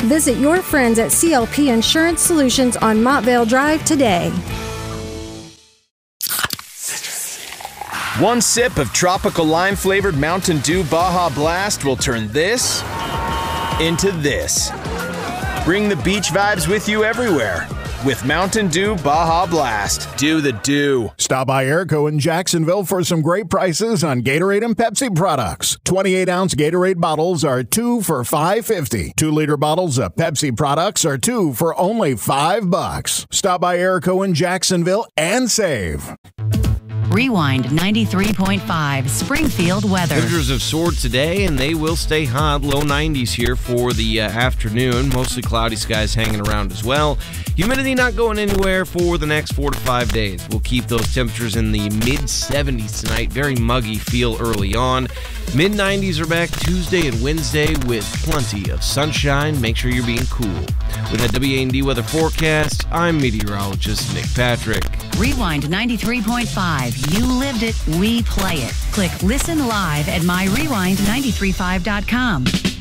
Visit your friends at CLP Insurance Solutions on Montvale Drive today. One sip of tropical lime-flavored Mountain Dew Baja Blast will turn this into this. Bring the beach vibes with you everywhere with Mountain Dew Baja Blast. Do the dew. Stop by Airco in Jacksonville for some great prices on Gatorade and Pepsi products. 28-ounce Gatorade bottles are 2 for $5.50. 2-liter bottles of Pepsi products are 2 for only $5. Stop by Airco in Jacksonville and save. Rewind 93.5 Springfield weather. Temperatures have soared today, and they will stay hot. Low 90s here for the afternoon. Mostly cloudy skies hanging around as well. Humidity not going anywhere for the next 4 to 5 days. We'll keep those temperatures in the mid-70s tonight. Very muggy feel early on. Mid-90s are back Tuesday and Wednesday with plenty of sunshine. Make sure you're being cool. With that WA&D weather forecast, I'm meteorologist Nick Patrick. Rewind 93.5. You lived it, we play it. Click Listen Live at myrewind935.com.